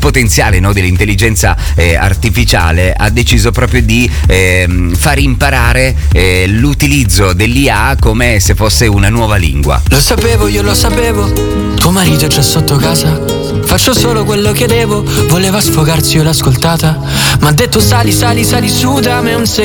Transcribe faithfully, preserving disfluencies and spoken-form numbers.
potenziale, no, dell'intelligenza eh, artificiale, ha deciso proprio di eh, far imparare eh, l'utilizzo dell'I A come se fosse una nuova lingua. Lo sapevo, io lo sapevo, tuo marito è già sotto casa, faccio solo quello che devo, voleva sfogarsi, io l'ho ascoltata, ma ha detto sali, sali, sali su, dammi un secondo.